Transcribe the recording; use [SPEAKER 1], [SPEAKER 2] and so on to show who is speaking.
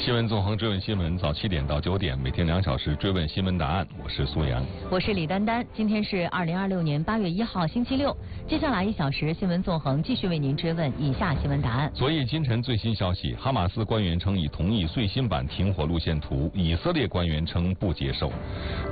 [SPEAKER 1] 新闻纵横追问新闻，早7点到9点，每天2小时追问新闻答案。我是苏阳，
[SPEAKER 2] 我是李丹丹。今天是2026年8月1号星期六，接下来1小时新闻纵横继续为您追问以下新闻答案。
[SPEAKER 1] 昨夜今晨最新消息，哈马斯官员称已同意最新版停火路线图，以色列官员称不接受。